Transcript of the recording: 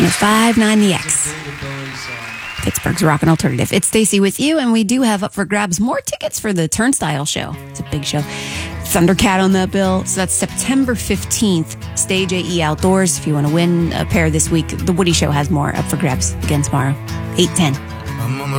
590X. Pittsburgh's Rockin' Alternative. It's Stacy with you, and we do have up for grabs more tickets for the Turnstile show. It's a big show. Thundercat on that bill. So that's September 15th, Stage AE Outdoors. If you want to win a pair this week, The Woody Show has more up for grabs again tomorrow, 8:10.